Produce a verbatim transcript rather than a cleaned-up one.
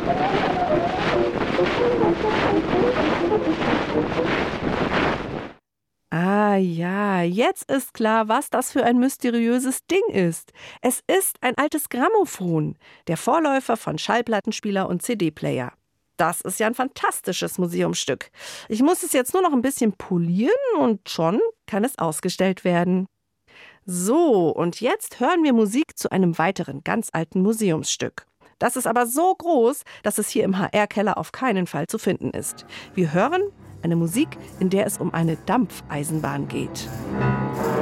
Ah ja, jetzt ist klar, was das für ein mysteriöses Ding ist. Es ist ein altes Grammophon, der Vorläufer von Schallplattenspieler und C D-Player. Das ist ja ein fantastisches Museumsstück. Ich muss es jetzt nur noch ein bisschen polieren und schon kann es ausgestellt werden. So, und jetzt hören wir Musik zu einem weiteren ganz alten Museumsstück. Das ist aber so groß, dass es hier im H R-Keller auf keinen Fall zu finden ist. Wir hören eine Musik, in der es um eine Dampfeisenbahn geht.